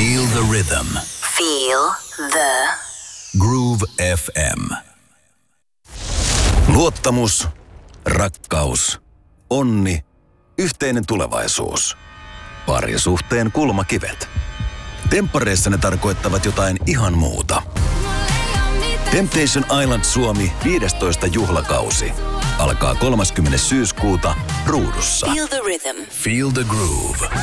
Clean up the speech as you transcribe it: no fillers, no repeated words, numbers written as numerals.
Feel the rhythm. Feel the Groove FM. Luottamus, rakkaus, onni, yhteinen tulevaisuus. Parisuhteen kulmakivet. Temppareissa ne tarkoittavat jotain ihan muuta. Temptation Island Suomi 15. juhlakausi alkaa 30. syyskuuta Ruudussa. Feel the rhythm. Feel the groove.